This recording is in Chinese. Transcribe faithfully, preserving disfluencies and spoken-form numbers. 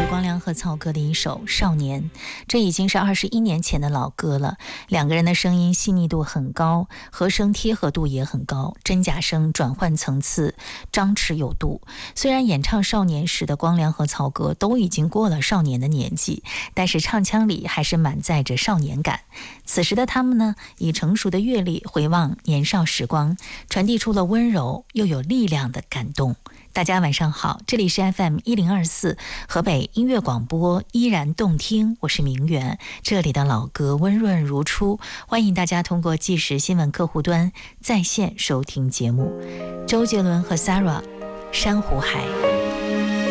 光良和曹格的一首《少年》，这已经是二十一年前的老歌了。两个人的声音细腻度很高，和声贴合度也很高，真假声转换层次张弛有度。虽然演唱《少年》时的光良和曹格都已经过了少年的年纪，但是唱腔里还是满载着少年感。此时的他们呢，以成熟的阅历回望年少时光，传递出了温柔又有力量的感动。大家晚上好，这里是 F M 一零二四河北音乐广播，依然动听，我是明媛，这里的老歌温润如初，欢迎大家通过即时新闻客户端在线收听节目。周杰伦和 Sarah 珊瑚海。